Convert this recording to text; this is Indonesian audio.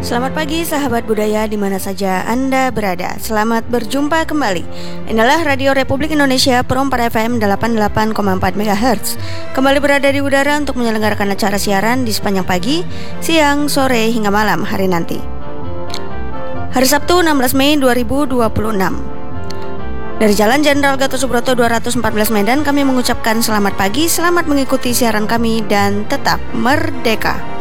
Selamat pagi sahabat budaya di mana saja Anda berada. Selamat berjumpa kembali. Inilah Radio Republik Indonesia Pro 4 FM 88,4 MHz. Kembali berada di udara untuk menyelenggarakan acara siaran di sepanjang pagi, siang, sore hingga malam hari nanti. Hari Sabtu 16 Mei 2026. Dari Jalan Jenderal Gatot Subroto 214 Medan, kami mengucapkan selamat pagi, selamat mengikuti siaran kami dan tetap merdeka.